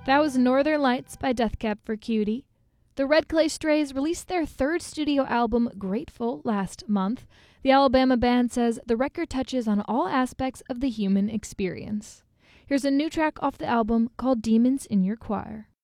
That was Northern Lights by Death Cab for Cutie. The Red Clay Strays released their third studio album, Grateful, last month. The Alabama band says the record touches on all aspects of the human experience. Here's a new track off the album called Demons in Your Choir.